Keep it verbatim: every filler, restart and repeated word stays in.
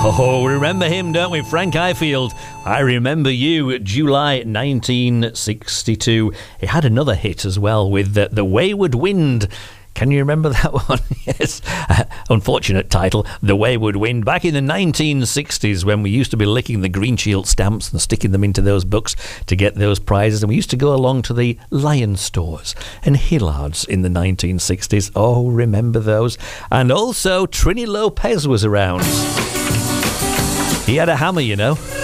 Oh, remember him, don't we? Frank Ifield. I Remember You, July nineteen sixty-two. He had another hit as well with uh, The Wayward Wind. Can you remember that one? Yes. Uh, unfortunate title, The Wayward Wind. Back in the nineteen sixties, when we used to be licking the Green Shield stamps and sticking them into those books to get those prizes, and we used to go along to the Lion stores and Hillard's in the nineteen sixties. Oh, remember those. And also, Trini Lopez was around. He had a hammer, you know.